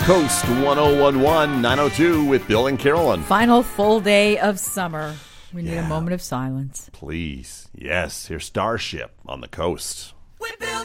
Coast 1011 902 with Bill and Carolyn. Final full day of summer. We need Yeah. a moment of silence. Please. Yes, here's Starship on the Coast. With Bill